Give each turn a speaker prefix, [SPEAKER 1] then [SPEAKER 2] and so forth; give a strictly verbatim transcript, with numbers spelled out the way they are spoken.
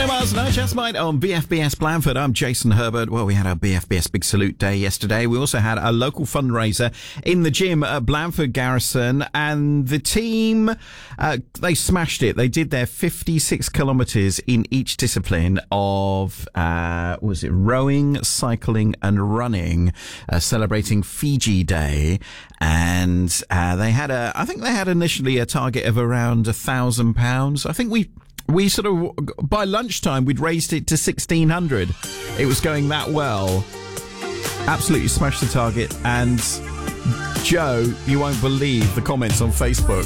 [SPEAKER 1] Miles and I Just Might on B F B S Blandford. I'm Jason Herbert. Well, we had our B F B S Big Salute Day yesterday. We also had a local fundraiser in the gym at Blandford Garrison, and the team, uh, they smashed it. They did their fifty-six kilometres in each discipline of, uh, was it rowing, cycling and running, uh, celebrating Fiji Day. And, uh, they had a, I think they had initially a target of around a thousand pounds. I think we, We sort of, by lunchtime, we'd raised it to sixteen hundred. It was going that well. Absolutely smashed the target. And Joe, you won't believe the comments on Facebook.